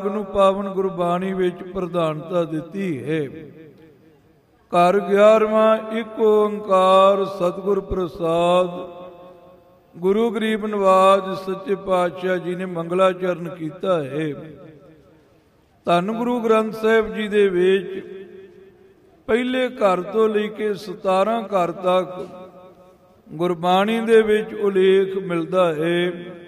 ਨੂੰ ਪਾਵਨ ਗੁਰਬਾਣੀ ਵਿੱਚ ਪ੍ਰਧਾਨਤਾ ਦਿੱਤੀ ਹੈ। ਘਰ 11ਵਾਂ ਇੱਕ ਓੰਕਾਰ ਸਤਿਗੁਰ ਪ੍ਰਸਾਦ। ਗੁਰੂ ਗਰੀਬ ਨਵਾਜ ਸੱਚੇ ਪਾਤਸ਼ਾਹ ਜੀ ਨੇ ਮੰਗਲਾਚਰਨ ਕੀਤਾ ਹੈ। ਧੰਨ ਗੁਰੂ ਗ੍ਰੰਥ ਸਾਹਿਬ ਜੀ ਦੇ ਵਿੱਚ ਪਹਿਲੇ ਘਰ ਤੋਂ ਲੈ ਕੇ 17 ਘਰ ਤੱਕ ਗੁਰਬਾਣੀ ਦੇ ਵਿੱਚ ਉਲੇਖ ਮਿਲਦਾ ਹੈ